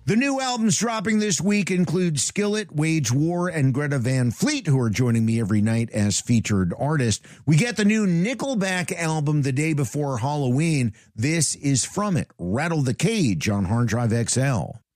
The new albums dropping this week include Skillet, Wage War, and Greta Van Fleet, who are joining me every night as featured artists. We get the new Nickelback album the day before Halloween. This is from it, Rattle the Cage on Hard Drive XL.